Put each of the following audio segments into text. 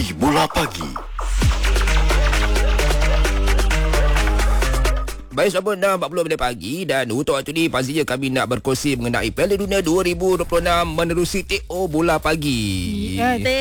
Kopi Bola Pagi. Baik, selamat 6.40 minit pagi. Dan untuk waktu ni pastinya kami nak berkongsi mengenai Piala Dunia 2026 menerusi TO Bola Pagi.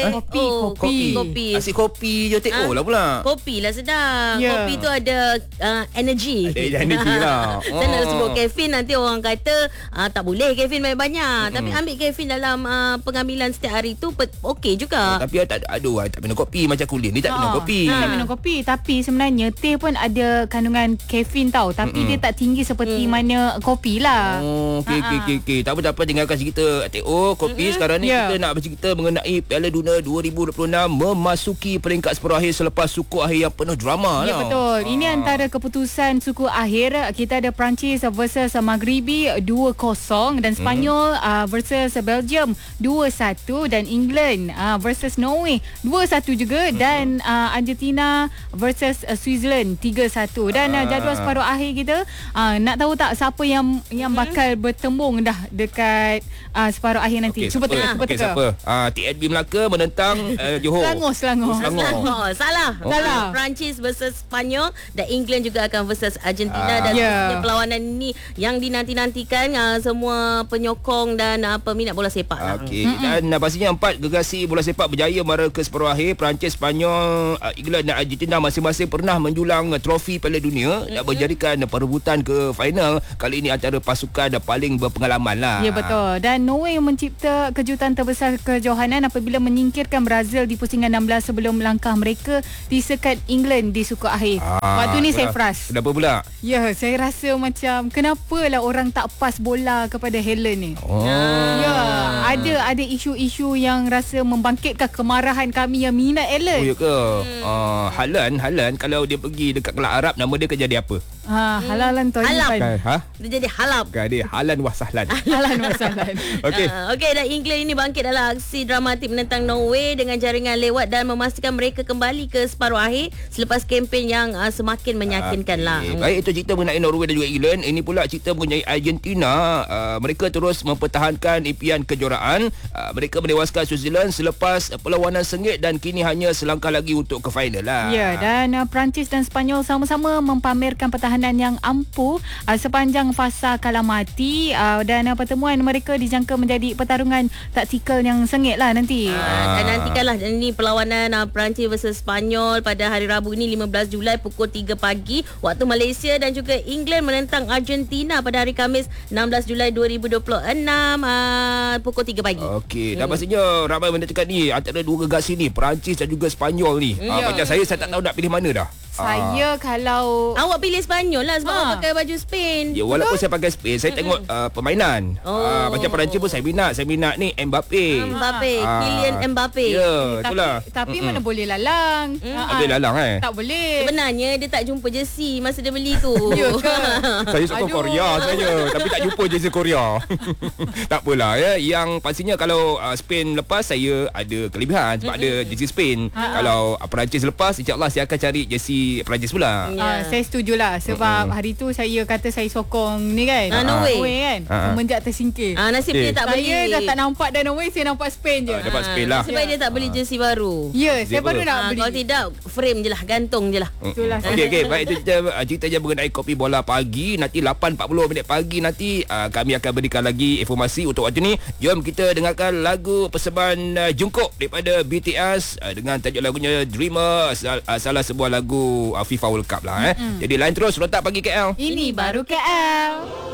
Kopi. Asyik kopi je TO lah pula. Kopi lah sedap. Ya. Kopi tu ada energy. Ada energy lah. Saya nak sebut kafein, nanti orang kata tak boleh kafein banyak-banyak. Tapi ambil kafein dalam pengambilan setiap hari tu okey juga. Tapi tak minum kopi macam kulit ni tak minum kopi. Tak minum kopi. Tapi sebenarnya teh pun ada kandungan kafein tau. Tapi dia tak tinggi seperti mana kopi lah. Okey. Tak apa tinggalkan cerita TO kopi. Sekarang ni kita nak bercerita mengenai Piala Dunia 2026 memasuki peringkat separuh akhir selepas suku akhir yang penuh drama. Ya, betul. Ini antara keputusan suku akhir. Kita ada Perancis versus Maghribi 2-0 dan Spanyol versus Belgium 2-1 dan England versus Norway 2-1 juga dan Argentina versus Switzerland 3-1 dan jadual separuh akhir kita nak tahu tak siapa yang bakal bertembung dah dekat separuh akhir nanti. Cuba teka. Siapa? TNB Melaka menentang Johor. Selangor. Salah. Perancis versus Spanyol dan England juga akan versus Argentina dan perlawanan ini yang dinanti-nantikan semua penyokong dan peminat bola sepak. Okey. Dan pastinya 4 gergasi bola sepak berjaya mara ke separuh akhir. Perancis, Spanyol, England dan Argentina masing-masing pernah menjulang trofi Piala Dunia dan menjadikan perebutan ke final kali ini antara pasukan paling berpengalaman lah. Ya, betul. Dan Norway mencipta kejutan terbesar kejohanan apabila menyingkirkan Brazil di pusingan 16 sebelum langkah mereka disekat England di suku akhir. Waktu ni saya frust. Kenapa pula? Ya, saya rasa macam kenapalah orang tak pas bola kepada Helen ni. Ya, ada isu-isu yang rasa membangkitkan kemarahan kami yang minat Helen. Ya ke? Halan kalau dia pergi dekat Kelab Arab, nama dia akan jadi apa? Halalan tu. Halap. Ha? Dia jadi halap. Kan dia Halan Wasahlan. Halan masalah. Okey. Okey, dan England ini bangkit dalam aksi dramatik menentang Norway dengan jaringan lewat dan memastikan mereka kembali ke separuh akhir selepas kempen yang semakin meyakinkan lah. Baik, itu cerita mengenai Norway dan juga England. Ini pula cerita mengenai Argentina. Mereka terus mempertahankan impian kejuaraan. Mereka menewaskan Switzerland selepas perlawanan sengit dan kini hanya selangkah lagi untuk ke final lah. Ya, dan Perancis dan Spanyol sama-sama mempamerkan pertahanan yang ampuh sepanjang fasa kalah mati dan pertemuan mereka dijangka menjadi pertarungan taktikal yang sengit lah nanti. Dan nantikanlah ini perlawanan Perancis versus Spanyol pada hari Rabu ini 15 Julai pukul 3 pagi waktu Malaysia dan juga England menentang Argentina pada hari Khamis 16 Julai 2026 pukul 3 pagi. Okey, dan pastinya ramai menentukan ni antara dua gergasi ni, Perancis dan juga Spanyol ni. Macam saya tak tahu nak pilih mana dah. Saya kalau Awak pilih Spanyol lah sebab awak pakai baju Spain. Ya, walaupun saya pakai Spain, saya tengok permainan. Macam Perancis pun saya minat ni Mbappe. Kylian Mbappe. Ya, itulah. tapi mana boleh lalang. Ada lalang Tak boleh. Sebenarnya dia tak jumpa jersey masa dia beli tu. Ya ke? Saya suka Korea saya, tapi tak jumpa jersey Korea. Tak apalah ya. Yang pastinya kalau Spain lepas, saya ada kelebihan sebab ada jersey Spain. Kalau Perancis lepas, insya-Allah saya akan cari jersey Perancis pula. Saya setujulah sebab hari tu saya kata saya sokong ni kan. Norway kan. Semenjak tersingkir. Nasib dia tak beli. Saya dah tak nampak dah Norway, saya nampak Spain je. Dapat Spain lah. Sebab dia tak beli jersey baru. Ya, saya baru nak beli. Kalau tidak, frame je lah, gantung je lah. Itulah. Okey, baik, itu cerita je mengenai Kopi Bola Pagi. Nanti 8.40 minit pagi nanti kami akan berikan lagi informasi untuk waktu ni. Jom kita dengarkan lagu persembahan Jungkook daripada BTS dengan tajuk lagunya Dreamer, salah sebuah lagu FIFA World Cup lah. Jadi lain terus Rotak Pagi KL. Ini baru KL.